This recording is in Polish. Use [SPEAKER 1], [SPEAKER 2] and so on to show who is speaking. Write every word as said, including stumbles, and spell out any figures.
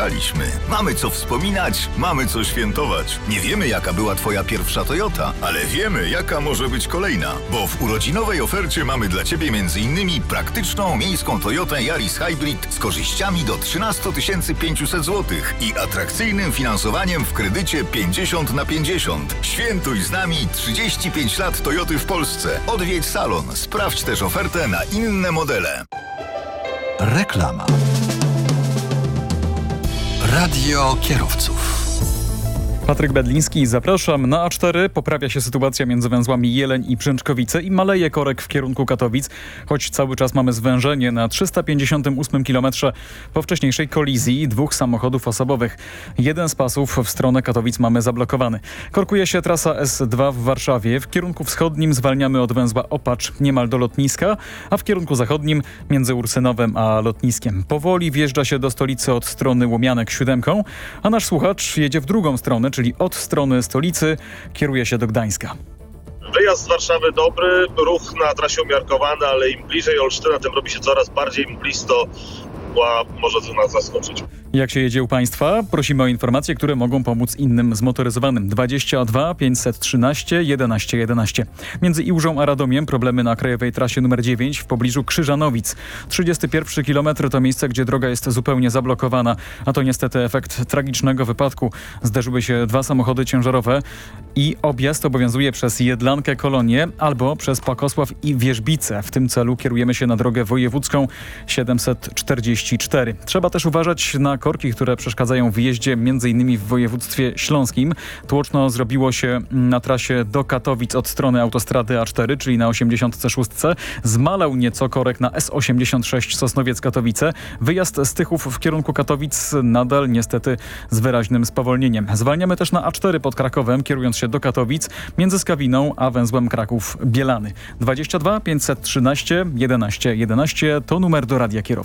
[SPEAKER 1] dojechaliśmy. Mamy co wspominać, mamy co świętować. Nie wiemy, jaka była twoja pierwsza Toyota, ale wiemy, jaka może być kolejna. Bo w urodzinowej ofercie mamy dla ciebie między innymi praktyczną miejską Toyotę Yaris Hybrid z korzyściami do trzynaście tysięcy pięćset złotych i atrakcyjnym finansowaniem w kredycie pięćdziesiąt na pięćdziesiąt. Świętuj z nami trzydzieści pięć lat Toyoty w Polsce. Odwiedź salon. Sprawdź też ofertę na inne modele.
[SPEAKER 2] Reklama. Radio kierowców.
[SPEAKER 3] Patryk Bedliński, zapraszam. Na A cztery poprawia się sytuacja między węzłami Jeleń i Brzęczkowice i maleje korek w kierunku Katowic, choć cały czas mamy zwężenie na trzysta pięćdziesiątym ósmym kilometrze po wcześniejszej kolizji dwóch samochodów osobowych. Jeden z pasów w stronę Katowic mamy zablokowany. Korkuje się trasa S dwa w Warszawie. W kierunku wschodnim zwalniamy od węzła Opacz niemal do lotniska, a w kierunku zachodnim między Ursynowem a lotniskiem. Powoli wjeżdża się do stolicy od strony Łomianek siódemką, a nasz słuchacz jedzie w drugą stronę, czyli od strony stolicy, kieruje się do Gdańska.
[SPEAKER 4] Wyjazd z Warszawy dobry, ruch na trasie umiarkowany, ale im bliżej Olsztyna, tym robi się coraz bardziej mglisto, a może to nas zaskoczyć.
[SPEAKER 3] Jak się jedzie u Państwa? Prosimy o informacje, które mogą pomóc innym zmotoryzowanym. dwadzieścia dwa pięćset trzynaście jedenaście jedenaście. Między Iłżą a Radomiem problemy na krajowej trasie numer dziewięć w pobliżu Krzyżanowic. trzydziesty pierwszy kilometr to miejsce, gdzie droga jest zupełnie zablokowana. A to niestety efekt tragicznego wypadku. Zderzyły się dwa samochody ciężarowe i objazd obowiązuje przez Jedlankę Kolonię albo przez Pakosław i Wierzbice. W tym celu kierujemy się na drogę wojewódzką siedemset czterdzieści cztery. Trzeba też uważać na korki, które przeszkadzają w jeździe m.in. w województwie śląskim. Tłoczno zrobiło się na trasie do Katowic od strony autostrady A cztery, czyli na osiemdziesiątce szóstce. Zmalał nieco korek na S osiemdziesiąt sześć Sosnowiec-Katowice. Wyjazd z Tychów w kierunku Katowic nadal niestety z wyraźnym spowolnieniem. Zwalniamy też na A cztery pod Krakowem, kierując się do Katowic między Skawiną a węzłem Kraków-Bielany. dwadzieścia dwa pięćset trzynaście jedenaście jedenaście to numer do Radia Kierowców.